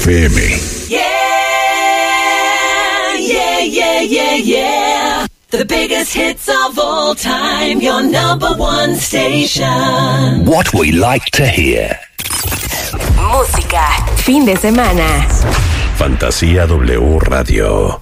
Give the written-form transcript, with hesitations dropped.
FM. Yeah, yeah, yeah, yeah, yeah. The biggest hits of all time, your number one station. What we like to hear. Música, fin de semana. Fantasía W Radio.